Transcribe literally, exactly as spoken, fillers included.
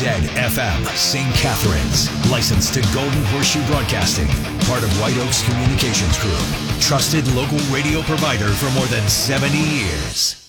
Dead F M, Saint Catharines. Licensed to Golden Horseshoe Broadcasting. Part of White Oaks Communications Group. Trusted local radio provider for more than seventy years.